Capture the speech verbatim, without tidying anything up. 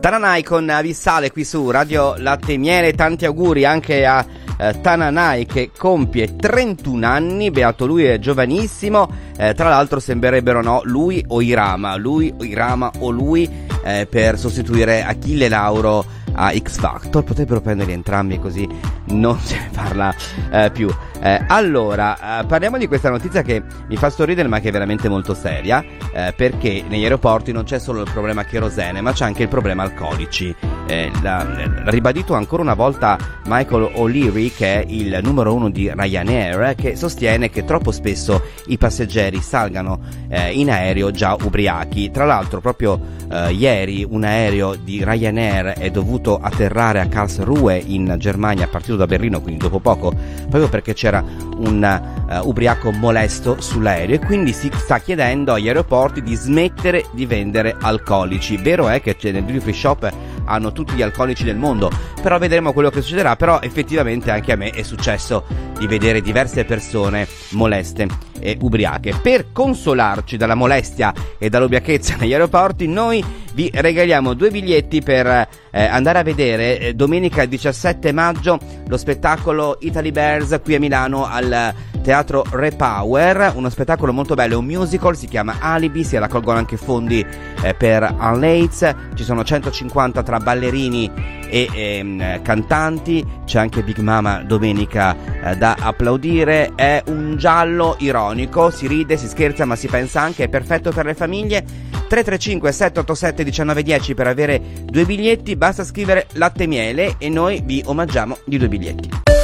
Tananai con Avissale qui su Radio Latte e Miele. Tanti auguri anche a eh, Tananai che compie trentuno anni, beato lui, è giovanissimo. Eh, tra l'altro sembrerebbero no lui o Irama, lui o Irama o lui eh, per sostituire Achille Lauro a X Factor. Potrebbero prenderli entrambi così non se ne parla eh, più. Eh, allora, eh, parliamo di questa notizia che mi fa sorridere ma che è veramente molto seria, eh, perché negli aeroporti non c'è solo il problema cherosene ma c'è anche il problema alcolici. Eh, l'ha, l'ha ribadito ancora una volta Michael O'Leary, che è il numero uno di Ryanair, che sostiene che troppo spesso i passeggeri salgano eh, in aereo già ubriachi. Tra l'altro proprio eh, ieri un aereo di Ryanair è dovuto atterrare a Karlsruhe in Germania, partito da Berlino, quindi dopo poco, proprio perché c'era un uh, ubriaco molesto sull'aereo, e quindi si sta chiedendo agli aeroporti di smettere di vendere alcolici. Vero è che nel duty free shop hanno tutti gli alcolici del mondo, però vedremo quello che succederà. Però effettivamente anche a me è successo di vedere diverse persone moleste e ubriache. Per consolarci dalla molestia e dall'ubriachezza negli aeroporti, noi vi regaliamo due biglietti per eh, andare a vedere eh, domenica diciassette maggio lo spettacolo Italy Bears qui a Milano al Teatro Repower, uno spettacolo molto bello, è un musical, si chiama Alibi, si raccolgono anche fondi eh, per Unlates, ci sono centocinquanta tra ballerini e ehm, cantanti, c'è anche Big Mama domenica eh, da applaudire. È un giallo ironico, si ride, si scherza ma si pensa anche, è perfetto per le famiglie. Tre tre cinque sette otto sette uno nove uno zero per avere due biglietti, basta scrivere Latte e Miele e noi vi omaggiamo di due biglietti.